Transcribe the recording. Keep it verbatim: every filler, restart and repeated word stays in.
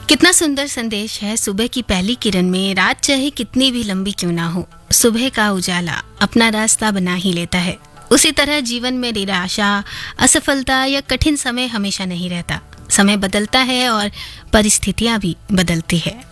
कितना सुंदर संदेश है। सुबह की पहली किरण में रात चाहे कितनी भी लंबी क्यों ना हो, सुबह का उजाला अपना रास्ता बना ही लेता है। उसी तरह जीवन में निराशा, असफलता या कठिन समय हमेशा नहीं रहता। समय बदलता है और परिस्थितियां भी बदलती है।